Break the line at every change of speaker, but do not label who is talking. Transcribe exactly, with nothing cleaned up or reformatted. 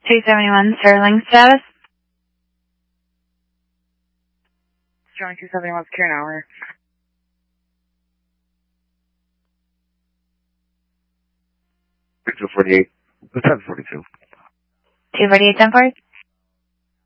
two seventy-one Sterling status.
Sterling two seventy-one, secure an hour.
two forty-eight, ten forty-two.
two forty-eight, ten forty.